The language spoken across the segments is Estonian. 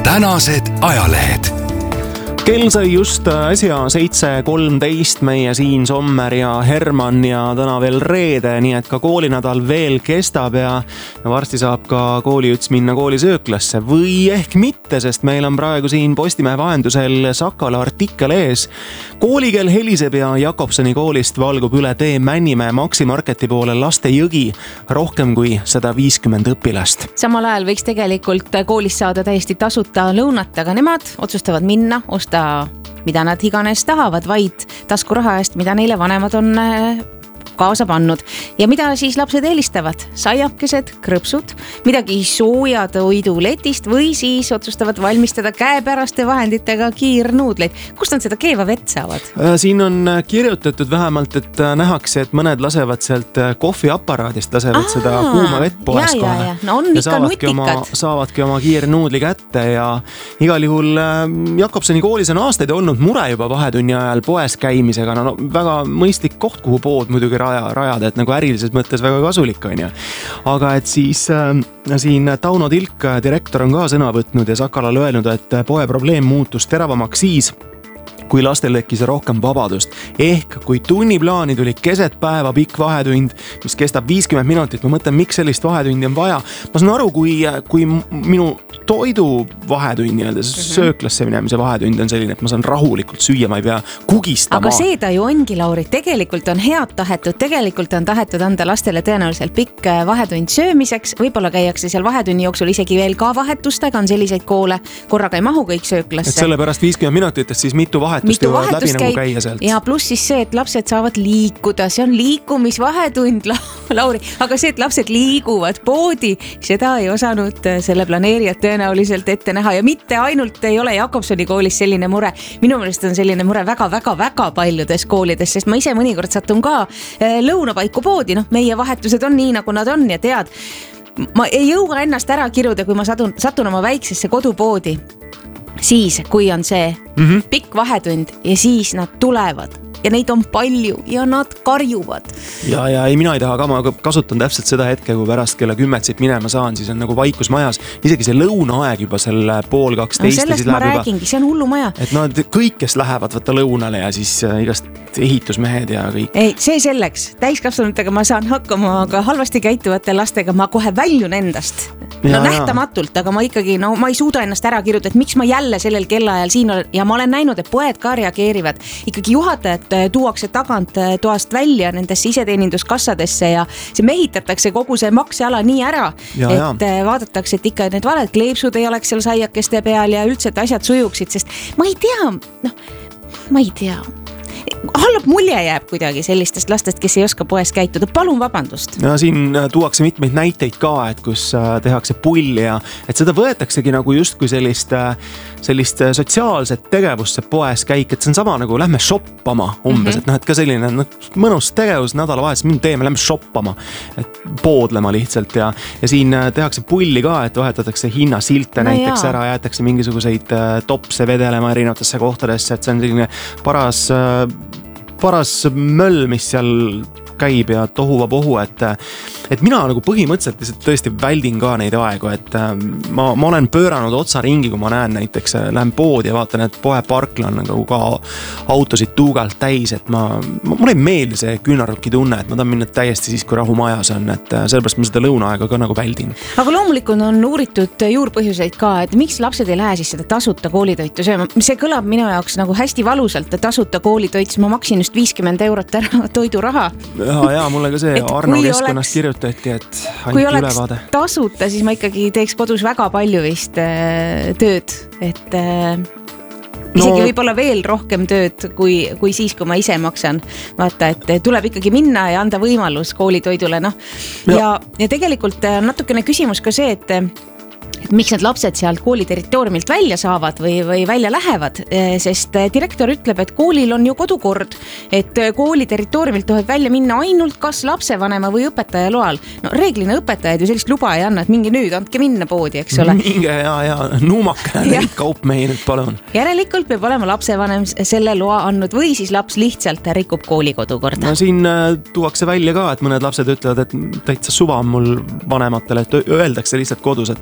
tänased ajalehed. Kell sai just äsja 7.13, meie siin Sommer ja Herman ja täna veel reede, nii et ka koolinädal veel kestab ja varsti saab ka koolijuts minna koolisööklasse või ehk mitte, sest meil on praegu siin Postimehe vahendusel Sakala artikkel ees. Koolikell heliseb ja Jakobsoni koolist valgub üle tee Männimäe Maxi Marketi poole laste jõgi, rohkem kui 150 õpilast. Samal ajal võiks tegelikult koolis saada täiesti tasuta lõunat, aga nemad otsustavad minna, osta mida nad iganes tahavad, vaid taskuraha eest, mida neile vanemad on kaasa pannud. Ja mida siis lapsed eelistavad? Saiakesed, krõpsud, midagi sooja toidu letist või siis otsustavad valmistada käepäraste vahenditega kiirnuudleid. Kust nad seda keeva vett saavad? Siin on kirjutatud vähemalt, et nähakse, et mõned lasevad sealt kohviaparaadist, lasevad seda kuuma vett poest kohe. No on ikka nutikad. Saavadki oma kiirnuudli kätte ja igal juhul Jakobsoni koolis on aastaid olnud mure juba vahetunni ajal poes käimisega. No, väga mõistlik koht, kuhu pood muidugi rajada, et nagu ärilises mõttes väga kasulik on ja. Aga et siis siin Tauno Tilk, direktor, on ka sõna võtnud ja Sakalal öelnud, et poe probleem muutus teravamaks siis, kui lastel tekkis rohkem vabadust. Ehk kui tunniplaani tuli keset päeva pikk vahetund, mis kestab 50 minutit, ma mõtlen, miks sellist vahetundi on vaja. Ma saan aru, kui minu toidu vahetund, sööklasse minemise vahetund on selline, et ma saan rahulikult süüa, ma ei pea kugistama. Aga see ta ju ongi, Lauri, tegelikult on head tahetud, tegelikult on tahetud anda lastele tõenäoliselt pikk vahetund söömiseks, võib-olla käiakse seal vahetunni jooksul isegi veel ka vahetustega, on selliseid koole, korraga ei mahu kõik sööklasse. Et selle pärast 50 minutitest siis mitu vahetust läbi nagu käia sealt. Ja pluss siis see, et lapsed saavad liikuda, see on liikumisvahetund, Lauri, aga see, et lapsed liiguvad poodi, seda ei osanud selle planeerijad tõenäoliselt ette näha ja mitte ainult ei ole Jakobsoni koolis selline mure. Minu meelest on selline mure väga paljudes koolides, sest ma ise mõnikord satun ka lõunapaiku poodi, meie vahetused on nii, nagu nad on ja tead, ma ei jõua ennast ära kiruda, kui ma satun oma väiksesse kodupoodi. Siis, kui on see pikk vahetund ja siis nad tulevad ja neid on palju ja nad karjuvad. Ja ei, mina ei taha ka, ma kasutan täpselt seda hetke, kui pärast kella 10 siit minema saan, siis on nagu vaikus majas. Isegi see lõunaaeg juba selle 1:30. Sellest ma räägingi, see on hullu maja. Et nad kõik, kes lähevad võtta lõunale ja siis igast ehitusmehed ja kõik. Ei, see selleks. Täiskasvanutega ma saan hakkama, aga halvasti käituvate lastega ma kohe väljun endast. Nähtamatult, aga ma ikkagi, ma ei suuda ennast ära kiruda, et miks ma jälle sellel kellaajal siin olen ja ma olen näinud, et poed ka reageerivad. Ikkagi juhatajad tuuakse tagant toast välja nendesse iseteeninduskassadesse ja see mehitatakse kogu see makseala nii ära, et vaadatakse, et ikka need valed kleepsud ei oleks seal saiakeste peal ja üldse, et asjad sujuksid, sest ma ei tea. Halb mulje jääb kuidagi sellistest lastest, kes ei oska poes käituda. Palun vabandust. Ja siin tuuakse mitmeid näiteid ka, et kus tehakse pulli ja et seda võetaksegi nagu just kui sellist sotsiaalset tegevust see poes käik, et see on sama nagu lähme shoppama umbes, et ka selline mõnus tegevus nädalavahetus, teeme, lähme shoppama, et poodlema lihtsalt ja siin tehakse pulli ka, et vahetatakse hinnasilte näiteks ära, jäetakse mingisuguseid topse vedelema erinevatesse kohtadesse, et see on selline paras möll, mis seal käib ja tohuva pohu, et mina nagu põhimõtteliselt tõesti väldin ka neid aegu, et ma olen pööranud otsa ringi, kui ma näen näiteks, lähen poodi ja vaatan, et poe parkla on nagu ka autosid tuugalt täis, et mulle ei meeldi see küünarnuki tunne, et ma tahan minna täiesti siis, kui rahu majas on, et sellepärast ma seda lõunaaega ka nagu väldin. Aga loomulikult on uuritud juurpõhjuseid ka, et miks lapsed ei lähe siis seda tasuta koolitoitu sööma. See kõlab minu jaoks nagu hästi valusalt, et tasuta koolitoit, siis ma maksin just 50 € ära toiduraha. Ja mulle ka see Arno keskkonnast kirjutati, et kui oleks tasuta, siis ma ikkagi teeks kodus väga palju vist tööd, et isegi võib-olla veel rohkem tööd kui siis, kui ma ise maksan. Vaata, et tuleb ikkagi minna ja anda võimalus koolitoidule. Ja tegelikult natukene küsimus ka see, et miks need lapsed sealt kooli territooriumilt välja saavad või välja lähevad, sest direktor ütleb, et koolil on ju kodukord, et kooli territooriumilt tohib välja minna ainult kas lapsevanema või õpetaja loal. Reeglina õpetajad ju sellist luba ei anna, et minge nüüd, andke minna poodi, eks ole. Minge ja nuumake neid kaupmehi nüüd palun. Järelikult peab olema lapsevanem selle loa andnud või siis laps lihtsalt rikub kooli kodukorda. Siin tuuakse välja ka, et mõned lapsed ütlevad, et täitsa suva on mul vanematele, et öeldakse lihtsalt kodus, et ära võib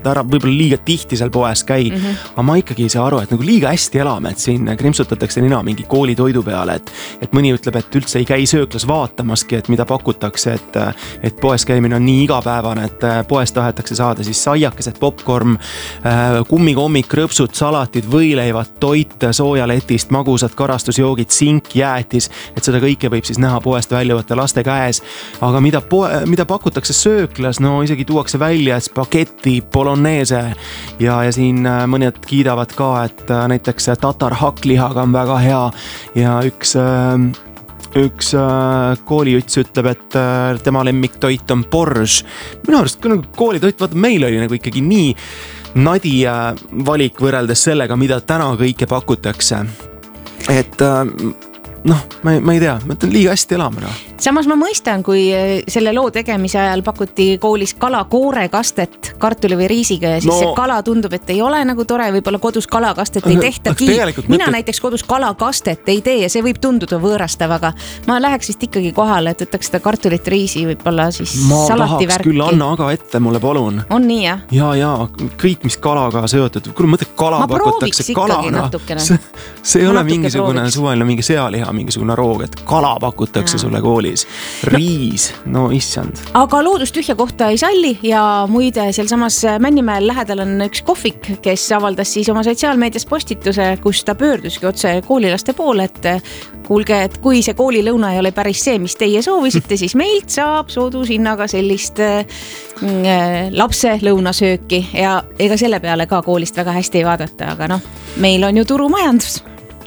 võib-olla liiga tihti seal poes käi, aga ma ikkagi ei saa aru, et nagu liiga hästi elame, et siin krimpsutatakse nina mingi koolitoidu peale, et mõni ütleb, et üldse ei käi sööklas vaatamaski, et mida pakutakse, et poes käimine on nii igapäevane, et poes tahetakse saada siis saiakesed, popcorn, kummikommik, krõpsud, salatid, võileivad, toit, soojaletist, magusad karastusjoogid, sink, jäätis, et seda kõike võib siis näha poest välja võtta laste käes, aga mida pakutakse sööklas, no isegi tuuakse välja spagetti, bolognese ja siin mõned kiidavad ka, et näiteks tatar hakklihaga on väga hea ja üks koolijuts ütleb, et tema lemmiktoit on borž. Minu arust ka nagu koolitoit, vaata meil oli nagu ikkagi nii nadi valik võrreldes sellega, mida täna kõike pakutakse. Et ma ei tea, ma ütlen liiga hästi elama. Samas ma mõistan, kui selle loo tegemise ajal pakuti koolis kalakoorekastet kartuli või riisiga ja siis see kala tundub, et ei ole nagu tore, võib-olla kodus kalakastet ei tehtagi. Mina näiteks kodus kalakastet ei tee ja see võib tunduda võõrastav, aga ma läheks vist ikkagi kohale, et võtaks seda kartulit, riisi, võib-olla siis salati värki. Ma tahaks küll, anna aga ette mulle palun. On nii, jah? Ja, kõik, mis kalaga seotud. Kui mõtled kala pakutakse kalaga, see ei ole mingisugune suvaline mingi sealiha, mingisugune roog, et kala pakutakse sulle koolis. Riis, no issand. Aga loodustühja kohta ei salli ja muide seal samas Männimäel lähedal on üks kohvik, kes avaldas siis oma sotsiaalmeedias postituse, kus ta pöörduski otse koolilaste poole, et kuulge, et kui see koolilõuna ei ole päris see, mis teie soovisite, siis meilt saab soodushinnaga sellist lapse lõunasööki ja ega selle peale ka koolist väga hästi ei vaadata, aga meil on ju turumajandus.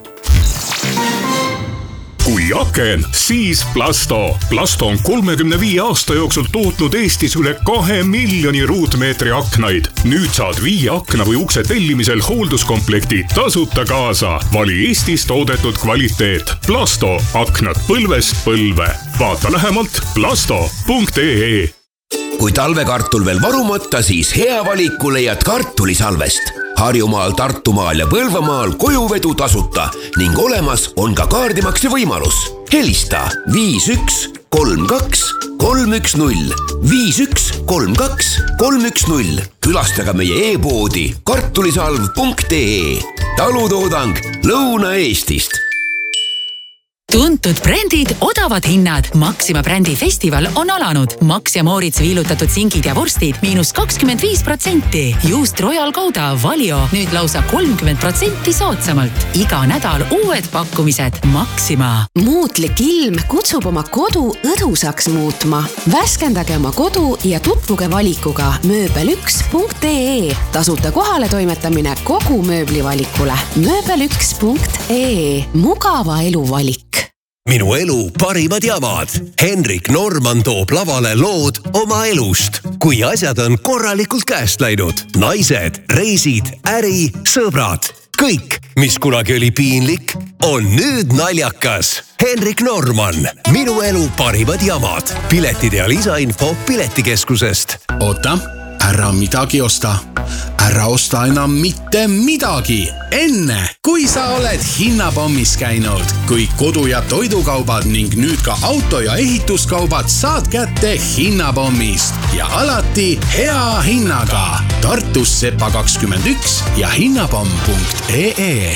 Kui aken, siis Plasto. Plasto on 35 aasta jooksul tootnud Eestis üle 2 miljoni ruutmeetri aknaid. Nüüd saad 5 akna või ukse tellimisel hoolduskomplekti tasuta kaasa. Vali Eestis toodetud kvaliteet. Plasto, aknad põlvest põlve. Vaata lähemalt plasto.ee. Kui talvekartul veel varumata, siis hea valiku leiad kartulisalvest. Harjumaal, Tartumaal ja Põlvamaal kojuvedu tasuta ning olemas on ka kaardimakse võimalus. Helista 5132 310 5132 310. Külastaga meie e-poodi kartulisalv.ee. Talutoodang Lõuna-Eestist. Tuntud brändid, odavad hinnad. Maxima brändi festival on alanud. Max ja Moritz viilutatud singid ja vorstid -25%. Juust Royal Gouda, Valio nüüd lausa 30% soodsamalt. Iga nädal uued pakkumised. Maxima. Muutlik ilm kutsub oma kodu õdusaks muutma. Värskendage oma kodu ja tutvuge valikuga mööbel1.ee. Tasuta kohale toimetamine kogu mööblivalikule. mööbel1.ee. Mugava elu valik. Minu elu parimad jamad. Henrik Norman toob lavale lood oma elust. Kui asjad on korralikult käest läinud. Naised, reisid, äri, sõbrad. Kõik, mis kunagi oli piinlik, on nüüd naljakas. Henrik Norman. Minu elu parimad jamad. Piletid ja lisainfo Piletikeskusest. Oota, ära midagi osta. Ära osta enam mitte midagi. Enne, kui sa oled hinnapommis käinud. Kui kodu- ja toidukaubad ning nüüd ka auto- ja ehituskaubad saad kätte hinnapommist. Ja alati hea hinnaga. Tartus Sepa 21 ja hinnapomm.ee.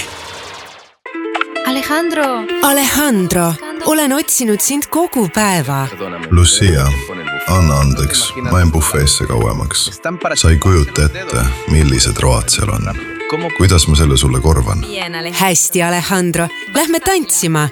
Alejandro, olen otsinud sind kogu päeva. Lucia, anna andeks, ma jäin bufeesse kauemaks. Sa ei kujuta ette, millised road seal on. Kuidas ma selle sulle korvan? Hästi, Alejandro, lähme tantsima.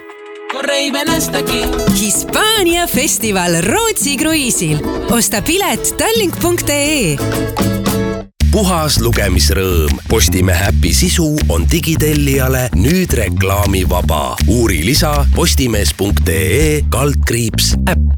Hispaania festival Rootsi kruiisil. Osta pilet tallink.ee. Puhas lugemisrõõm. Postimehe äpi sisu on digitellijale nüüd reklaamivaba. Uuri lisa postimees.ee/äpp.